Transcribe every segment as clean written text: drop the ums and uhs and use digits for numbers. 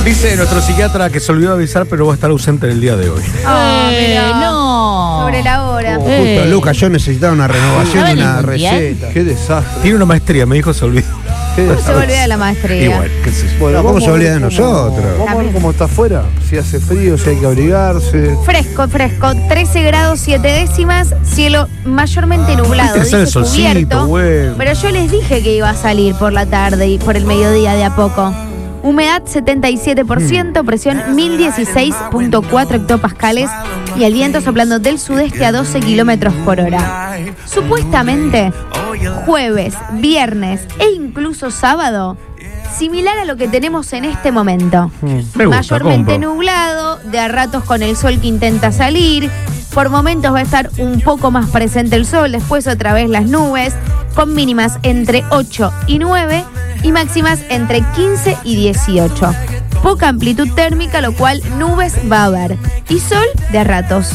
Dice nuestro psiquiatra que se olvidó de avisar, pero va a estar ausente en el día de hoy. Mirá. No. Sobre la hora. Justo, Lucas, yo necesitaba una renovación de una receta. Qué desastre. Tiene una maestría, me dijo, se olvidó. ¿Cómo se olvida de la maestría? Igual, qué sé yo. Bueno, ¿cómo se olvida de nosotros? Vamos a ver cómo está afuera. Si hace frío, si hay que abrigarse. Fresco, 13 grados 7 décimas, cielo mayormente nublado, Viste, sale dice el solcito, cubierto. bueno. Pero yo les dije que iba a salir por la tarde y por el mediodía de a poco. Humedad 77%, presión 1016.4 hectopascales y el viento soplando del sudeste a 12 kilómetros por hora. Supuestamente, jueves, viernes e incluso sábado, similar a lo que tenemos en este momento. Me gusta, Mayormente compro. nublado, de a ratos con el sol que intenta salir. Por momentos va a estar un poco más presente el sol, después otra vez las nubes, con mínimas entre 8 y 9 y máximas entre 15 y 18. Poca amplitud térmica, lo cual nubes va a haber. Y sol de a ratos.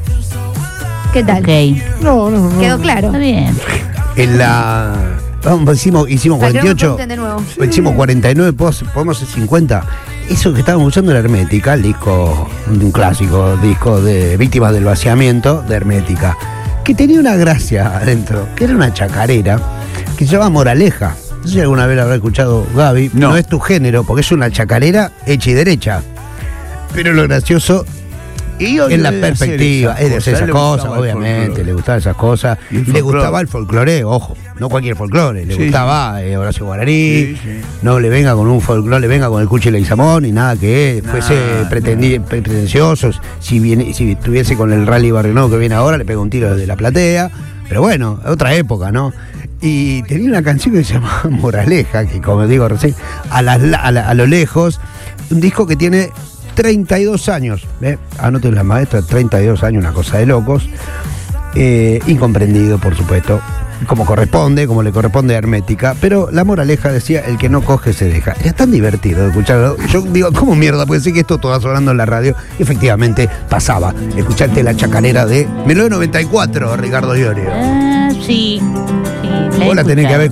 ¿Qué tal? Ok, No. ¿Quedó claro? está bien. En la. Hicimos Para que no me 48. pregunten de nuevo. Hicimos 49, podemos hacer 50. Eso que estábamos usando era Hermética, el disco, un clásico disco de Víctimas del Vaciamiento de Hermética, que tenía una gracia adentro, que era una chacarera, que se llama Moraleja. No sé si alguna vez la habrá escuchado Gaby. No es tu género, porque es una chacarera hecha y derecha. Pero lo gracioso es la perspectiva, es de hacer esas cosas, obviamente, le gustaban esas cosas. Y le gustaba el folclore, ojo, no cualquier folclore, le gustaba Horacio Guaraní, no le venga con un folclore, le venga con el Cuchi Leguizamón, ni nada que fuese pretencioso. Si estuviese con el Rally Barrio que viene ahora, le pega un tiro desde la platea. Pero bueno, otra época, ¿no? Y tenía una canción que se llamaba Moraleja, que como digo recién, a lo lejos, un disco que tiene 32 años, anoten la maestra, 32 años, una cosa de locos, incomprendido, por supuesto, como le corresponde a Hermética, pero la moraleja decía, el que no coge se deja. Era tan divertido escucharlo. Yo digo, ¿cómo mierda puede ser que esto todo sonando en la radio? Y efectivamente pasaba, escucharte la chacarera de 1994, Ricardo Iorio. Sí. Vos la tenés que haber